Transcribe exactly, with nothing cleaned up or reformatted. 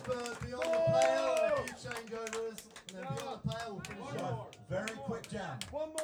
uh, beyond the pale and a few changeovers, and then beyond the pale we'll finish off. Very quick jam. One more.